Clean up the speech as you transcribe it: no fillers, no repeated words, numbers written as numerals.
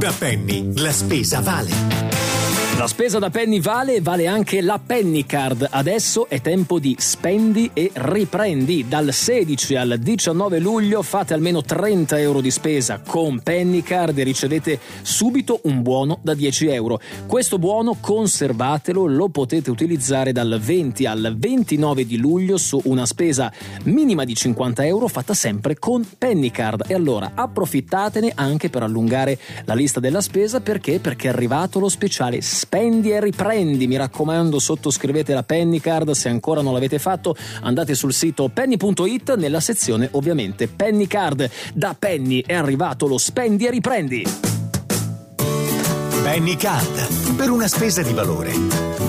Da Penny la spesa vale. La spesa da Penny vale e vale anche la Penny Card. Adesso è tempo di spendi e riprendi. Dal 16 al 19 luglio fate almeno 30 euro di spesa con Penny Card e ricevete subito un buono da 10 euro. Questo buono conservatelo, lo potete utilizzare dal 20 al 29 di luglio su una spesa minima di 50 euro fatta sempre con Penny Card. E allora approfittatene anche per allungare la lista della spesa. Perché? Perché è arrivato lo speciale Spendi e riprendi. Mi raccomando, sottoscrivete la Penny Card. Se ancora non l'avete fatto, andate sul sito penny.it nella sezione ovviamente Penny Card. Da Penny è arrivato lo Spendi e riprendi. Penny Card, per una spesa di valore.